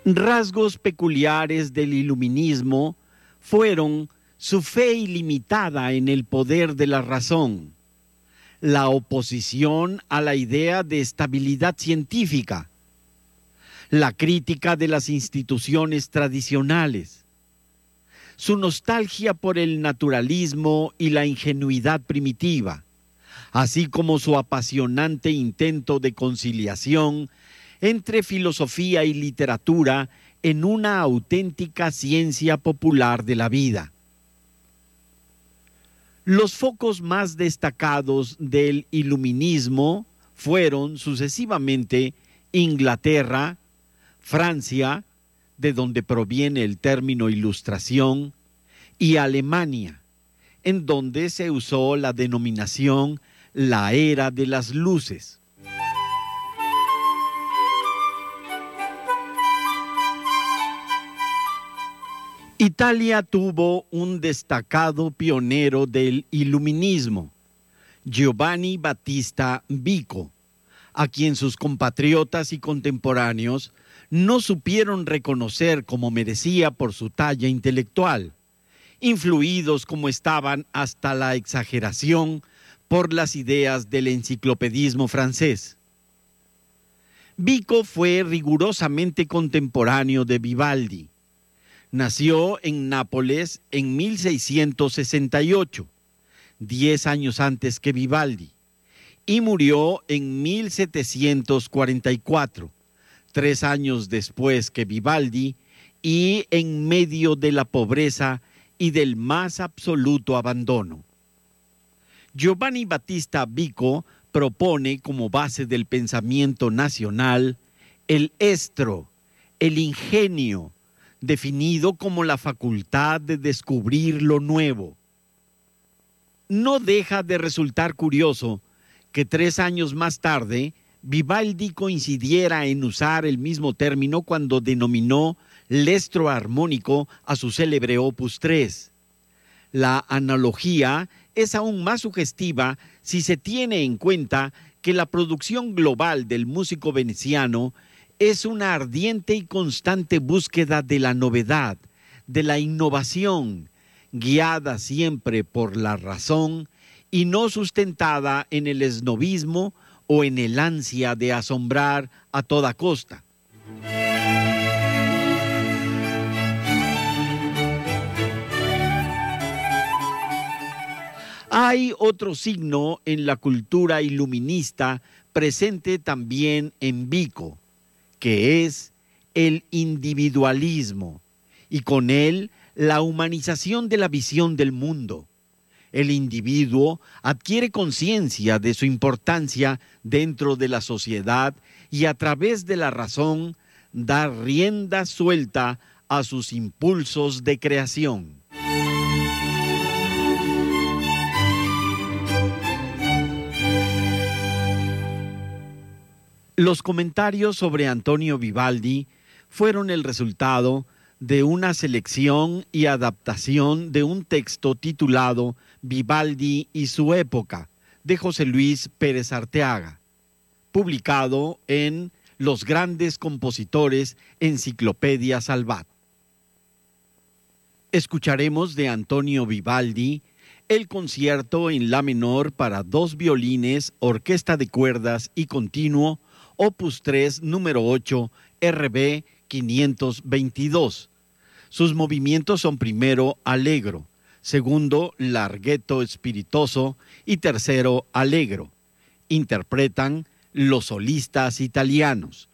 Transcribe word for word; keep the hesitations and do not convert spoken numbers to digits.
Rasgos peculiares del iluminismo fueron su fe ilimitada en el poder de la razón, la oposición a la idea de estabilidad científica, la crítica de las instituciones tradicionales, su nostalgia por el naturalismo y la ingenuidad primitiva, así como su apasionante intento de conciliación entre filosofía y literatura en una auténtica ciencia popular de la vida. Los focos más destacados del iluminismo fueron sucesivamente Inglaterra, Francia, de donde proviene el término ilustración, y Alemania, en donde se usó la denominación la era de las luces. Italia tuvo un destacado pionero del iluminismo, Giovanni Battista Vico, a quien sus compatriotas y contemporáneos no supieron reconocer como merecía por su talla intelectual, influidos como estaban hasta la exageración por las ideas del enciclopedismo francés. Vico fue rigurosamente contemporáneo de Vivaldi. Nació en Nápoles en mil seiscientos sesenta y ocho, diez años antes que Vivaldi, y murió en mil setecientos cuarenta y cuatro, tres años después que Vivaldi, y en medio de la pobreza y del más absoluto abandono. Giovanni Battista Vico propone como base del pensamiento nacional el estro, el ingenio, definido como la facultad de descubrir lo nuevo. No deja de resultar curioso que tres años más tarde Vivaldi coincidiera en usar el mismo término cuando denominó lestro armónico a su célebre Opus tres. La analogía es aún más sugestiva si se tiene en cuenta que la producción global del músico veneciano es una ardiente y constante búsqueda de la novedad, de la innovación, guiada siempre por la razón y no sustentada en el esnobismo o en el ansia de asombrar a toda costa. Hay otro signo en la cultura iluminista presente también en Vico, que es el individualismo, y con él la humanización de la visión del mundo. El individuo adquiere conciencia de su importancia dentro de la sociedad y a través de la razón da rienda suelta a sus impulsos de creación. Los comentarios sobre Antonio Vivaldi fueron el resultado de una selección y adaptación de un texto titulado Vivaldi y su época, de José Luis Pérez Arteaga, publicado en Los grandes compositores, Enciclopedia Salvat. Escucharemos de Antonio Vivaldi el concierto en la menor para dos violines, orquesta de cuerdas y continuo, Opus tres, número ocho, R B quinientos veintidós. Sus movimientos son primero allegro, segundo larghetto spiritoso y tercero allegro. Interpretan los solistas italianos